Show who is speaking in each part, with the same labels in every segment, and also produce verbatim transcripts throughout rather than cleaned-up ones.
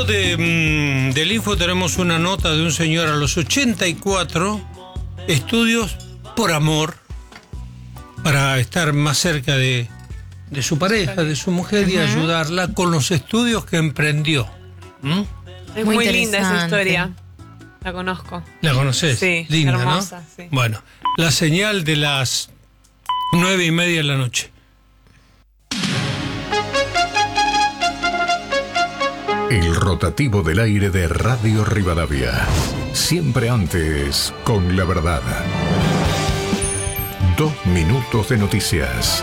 Speaker 1: de, mmm, del Info tenemos una nota de un señor a los ochenta y cuatro, estudios por amor, para estar más cerca de, de su pareja, de su mujer, uh-huh, y ayudarla con los estudios que emprendió. ¿Mm?
Speaker 2: Es muy, muy linda esa historia. La conozco.
Speaker 1: ¿La conoces?
Speaker 2: Sí,
Speaker 1: linda,
Speaker 2: hermosa,
Speaker 1: ¿no?
Speaker 2: Sí.
Speaker 1: Bueno, la señal de las nueve y media de la noche.
Speaker 3: El rotativo del aire de Radio Rivadavia. Siempre antes con la verdad. Dos minutos de noticias.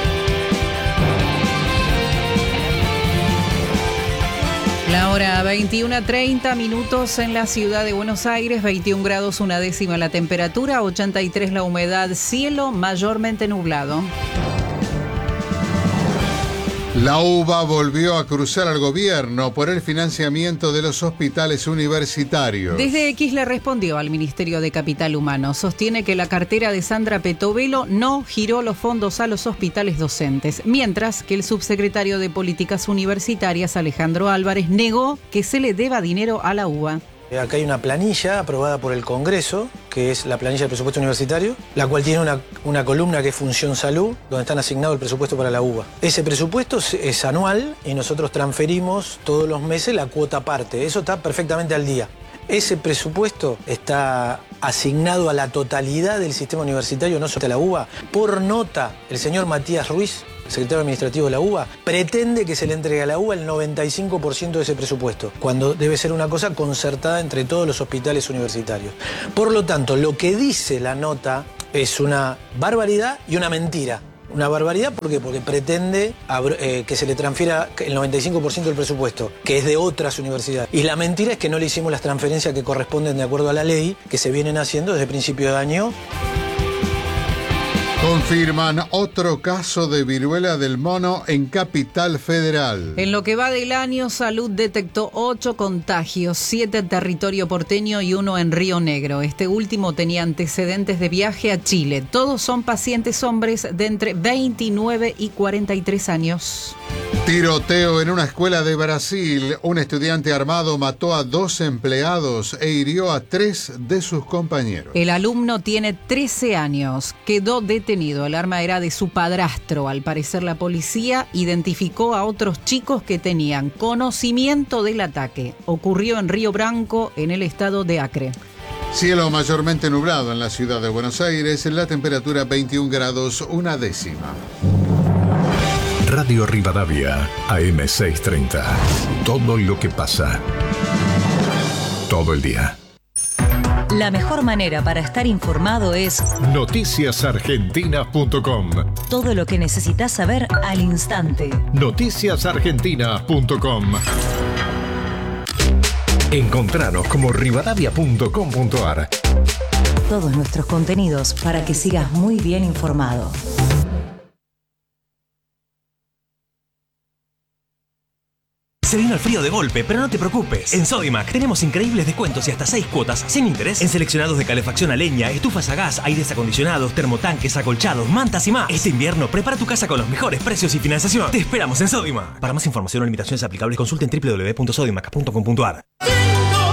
Speaker 4: La hora veintiuna treinta minutos en la ciudad de Buenos Aires, veintiún grados una décima la temperatura, ochenta y tres la humedad, cielo mayormente nublado.
Speaker 5: La U B A volvió a cruzar al gobierno por el financiamiento de los hospitales universitarios.
Speaker 4: Desde X le respondió al Ministerio de Capital Humano. Sostiene que la cartera de Sandra Petovelo no giró los fondos a los hospitales docentes, mientras que el subsecretario de Políticas Universitarias, Alejandro Álvarez, negó que se le deba dinero a la U B A.
Speaker 6: Acá hay una planilla aprobada por el Congreso, que es la planilla del presupuesto universitario, la cual tiene una, una columna que es Función Salud, donde están asignado el presupuesto para la U B A. Ese presupuesto es, es anual y nosotros transferimos todos los meses la cuota aparte. Eso está perfectamente al día. Ese presupuesto está asignado a la totalidad del sistema universitario, no solo a la U B A. Por nota, el señor Matías Ruiz, secretario administrativo de la U B A, pretende que se le entregue a la U B A el noventa y cinco por ciento de ese presupuesto, cuando debe ser una cosa concertada entre todos los hospitales universitarios. Por lo tanto, lo que dice la nota es una barbaridad y una mentira. Una barbaridad, ¿por qué? Porque pretende eh, que se le transfiera el noventa y cinco por ciento del presupuesto, que es de otras universidades. Y la mentira es que no le hicimos las transferencias que corresponden de acuerdo a la ley, que se vienen haciendo desde principio de año.
Speaker 5: Confirman otro caso de viruela del mono en Capital Federal.
Speaker 4: En lo que va del año, Salud detectó ocho contagios, siete en territorio porteño y uno en Río Negro. Este último tenía antecedentes de viaje a Chile. Todos son pacientes hombres de entre veintinueve y cuarenta y tres años.
Speaker 5: Tiroteo en una escuela de Brasil. Un estudiante armado mató a dos empleados e hirió a tres de sus compañeros.
Speaker 4: El alumno tiene trece años. Quedó detenido. El arma era de su padrastro. Al parecer, la policía identificó a otros chicos que tenían conocimiento del ataque. Ocurrió en Río Branco, en el estado de Acre.
Speaker 5: Cielo mayormente nublado en la ciudad de Buenos Aires. La temperatura veintiún grados una décima.
Speaker 3: Radio Rivadavia, A M seiscientos treinta. Todo lo que pasa. Todo el día.
Speaker 7: La mejor manera para estar informado es
Speaker 3: noticias argentinas punto com.
Speaker 7: Todo lo que necesitas saber al instante.
Speaker 3: noticias argentinas punto com. Encontranos como rivadavia punto com punto ar.
Speaker 7: Todos nuestros contenidos para que sigas muy bien informado.
Speaker 8: Se vino el frío de golpe, pero no te preocupes. En Sodimac tenemos increíbles descuentos y hasta seis cuotas sin interés en seleccionados de calefacción a leña, estufas a gas, aires acondicionados, termotanques, acolchados, mantas y más. Este invierno prepara tu casa con los mejores precios y financiación. Te esperamos en Sodimac. Para más información o limitaciones aplicables, consulten doble u doble u doble u punto sodimac punto com punto ar.